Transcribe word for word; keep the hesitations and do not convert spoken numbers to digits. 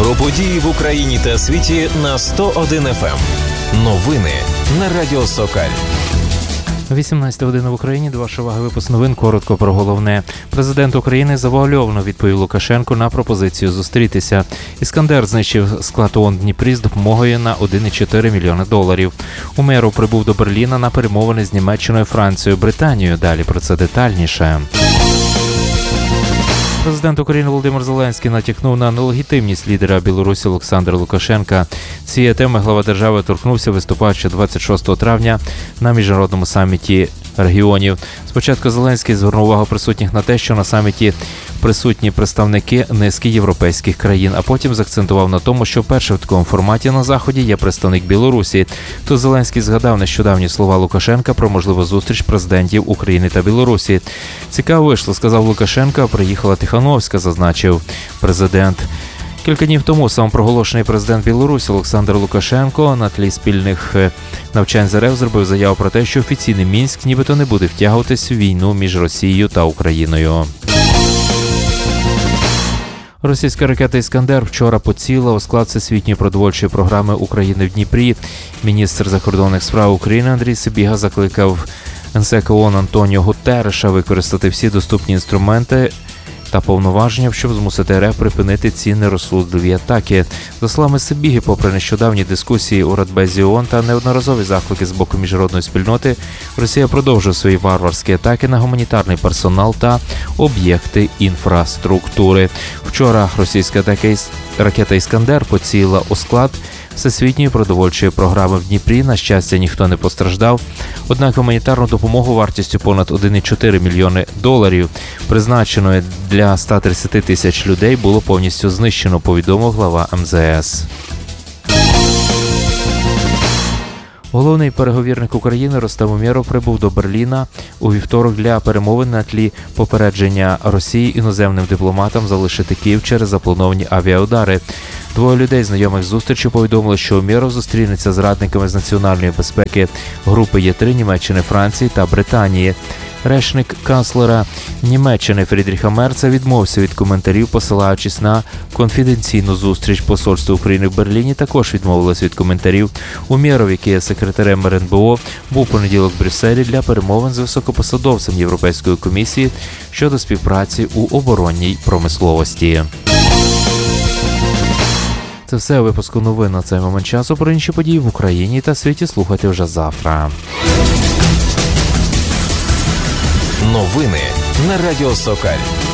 Про події в Україні та світі на сто один еф ем. Новини на Радіо Сокаль. вісімнадцята година в Україні. До вашої уваги випуск новин. Коротко про головне. Президент України завуальовано відповів Лукашенку на пропозицію зустрітися. Іскандер знищив склад ООН в Дніпрі з допомогою на один цілих чотири мільйони доларів. Умєров прибув до Берліна на перемовини з Німеччиною, Францією, Британією. Далі про це детальніше. Президент України Володимир Зеленський натякнув на нелегітимність лідера Білорусі Олександра Лукашенка. Цієї теми глава держави торкнувся, виступаючи двадцять шостого травня на міжнародному саміті регіонів. Спочатку Зеленський звернув увагу присутніх на те, що на саміті присутні представники низки європейських країн, а потім заакцентував на тому, що вперше в такому форматі на Заході є представник Білорусі. Тут Зеленський згадав нещодавні слова Лукашенка про можливу зустріч президентів України та Білорусі. «Цікаво вийшло», – сказав Лукашенко, – «приїхала Тихановська», – зазначив президент. Кілька днів тому самопроголошений президент Білорусі Олександр Лукашенко на тлі спільних навчань з РФ зробив заяву про те, що офіційний Мінськ нібито не буде втягуватись у війну між Росією та Україною. Російська ракета «Іскандер» вчора поцілила у склад Всесвітньої продовольчої програми України в Дніпрі. Міністр закордонних справ України Андрій Сибіга закликав генсека ООН Антоніо Гутерреша використати всі доступні інструменти та повноваження, щоб змусити РФ припинити ці нерозсудливі атаки. За словами Сибіги, попри нещодавні дискусії у Радбезі ООН та неодноразові заклики з боку міжнародної спільноти, Росія продовжує свої варварські атаки на гуманітарний персонал та об'єкти інфраструктури. Вчора російська ракета «Іскандер» поцілила у склад Всесвітньої продовольчої програми в Дніпрі. На щастя, ніхто не постраждав. Однак гуманітарну допомогу вартістю понад один цілих чотири мільйони доларів, призначеної для ста тридцяти тисяч людей, було повністю знищено, повідомив глава ем зе ес. Головний переговірник України Рустем Умєров прибув до Берліна у вівторок для перемовин на тлі попередження Росії іноземним дипломатам залишити Київ через заплановані авіаудари. Двоє людей, знайомих з зустрічі, повідомили, що Умєров зустрінеться з радниками з національної безпеки групи Є три Німеччини, Франції та Британії. Речник канцлера Німеччини Фрідріха Мерца відмовився від коментарів, посилаючись на конфіденційну зустріч. Посольство України в Берліні також відмовилось від коментарів. Умєров, який є секретарем ер ен бе о, був у понеділок в Брюсселі для перемовин з високопосадовцем Європейської комісії щодо співпраці у оборонній промисловості. Це все у випуску новин на цей момент часу. Про інші події в Україні та світі слухайте вже завтра. Новини на Радіо Сокаль.